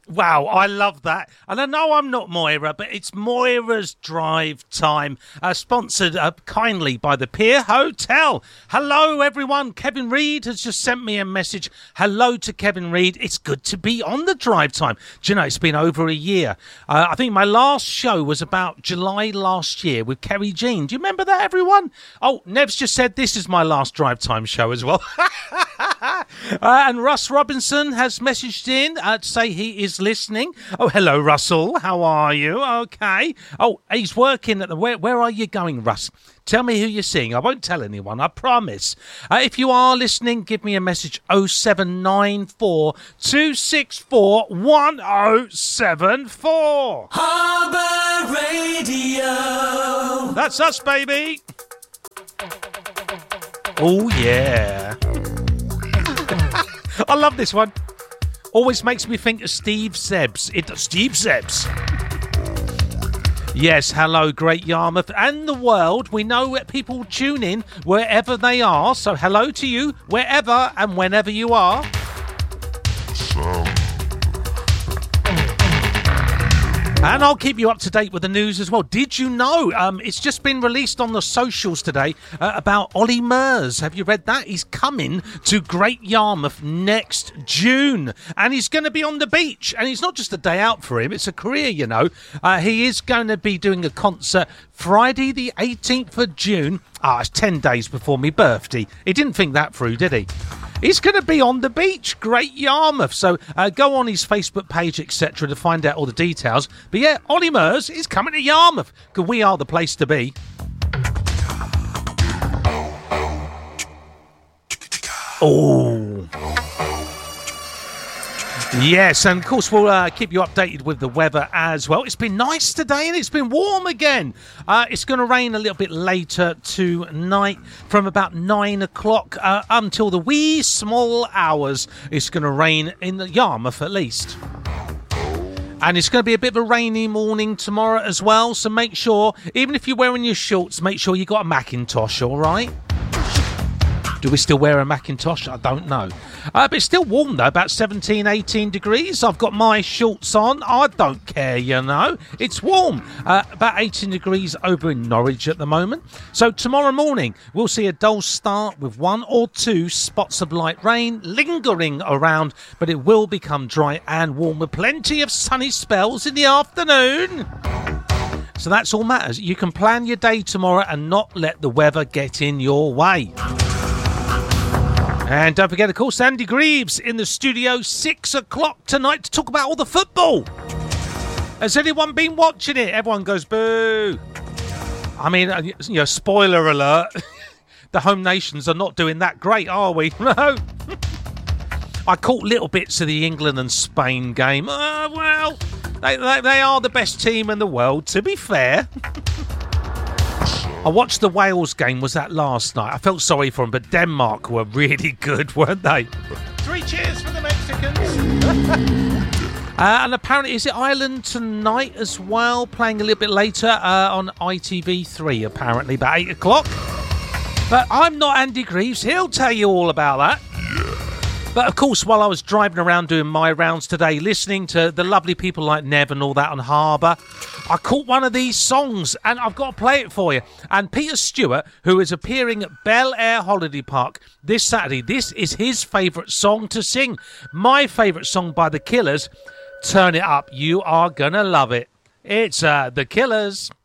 Wow, I love that. And I know I'm not Moira, but it's Moira's Drive Time, sponsored kindly by the Pier Hotel. Hello, everyone. Kevin Reid has just sent me a message. Hello to Kevin Reid. It's good to be on the Drive Time. Do you know, it's been over a year. I think my last show was about July last year with Kerry Jean. Do you remember that, everyone? Oh, Nev's just said this is my last Drive Time show as well. And Russ Robinson has messaged in to say he is listening. Oh, hello, Russell. How are you? Okay. Oh, he's working at the... Where are you going, Russ? Tell me who you're seeing. I won't tell anyone, I promise. If you are listening, give me a message, 0794 264 1074. Harbour Radio. That's us, baby. Oh, yeah. I love this one. Always makes me think of Steve Zebbs. Steve Zebbs. Yes, hello, Great Yarmouth and the world. We know that people tune in wherever they are. So hello to you, wherever and whenever you are. And I'll keep you up to date with the news as well. Did you know it's just been released on the socials today about Ollie Murs? Have you read that? He's coming to Great Yarmouth next June. And he's going to be on the beach. And it's not just a day out for him. It's a career, you know. He is going to be doing a concert Friday the 18th of June. It's 10 days before my birthday. He didn't think that through, did he? He's going to be on the beach, Great Yarmouth. So go on his Facebook page, etc., to find out all the details. But yeah, Ollie Murs is coming to Yarmouth because we are the place to be. Oh. Yes, and of course we'll keep you updated with the weather as well. It's been nice today and it's been warm again. It's going to rain a little bit later tonight from about 9 o'clock until the wee small hours. It's going to rain in the Yarmouth at least. And it's going to be a bit of a rainy morning tomorrow as well. So make sure, even if you're wearing your shorts, make sure you got a Macintosh, all right? Do we still wear a Macintosh? I don't know. But it's still warm, though, about 17, 18 degrees. I've got my shorts on. I don't care, you know. It's warm. About 18 degrees over in Norwich at the moment. So tomorrow morning, we'll see a dull start with 1 or 2 spots of light rain lingering around, but it will become dry and warm with plenty of sunny spells in the afternoon. So that's all matters. You can plan your day tomorrow and not let the weather get in your way. And don't forget, of course, Andy Greaves in the studio 6 o'clock tonight to talk about all the football. Has anyone been watching it? Everyone goes, boo. I mean, you know, spoiler alert. The home nations are not doing that great, are we? No. I caught little bits of the England and Spain game. Well, they are the best team in the world, to be fair. I watched the Wales game, was that last night? I felt sorry for them, but Denmark were really good, weren't they? 3 cheers for the Mexicans. And apparently, is it Ireland tonight as well? Playing a little bit later on ITV3, apparently, about 8 o'clock. But I'm not Andy Greaves. He'll tell you all about that. But, of course, while I was driving around doing my rounds today, listening to the lovely people like Nev and all that on Harbour, I caught one of these songs, and I've got to play it for you. And Peter Stewart, who is appearing at Bel Air Holiday Park this Saturday, this is his favourite song to sing. My favourite song by The Killers. Turn it up. You are going to love it. It's The Killers.